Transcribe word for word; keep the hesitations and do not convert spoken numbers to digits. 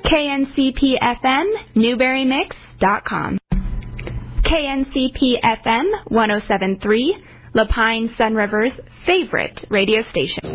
K N C P F M, Newberry Mix dot com. K N C P F M one oh seven point three, La Pine Sun River's favorite radio station.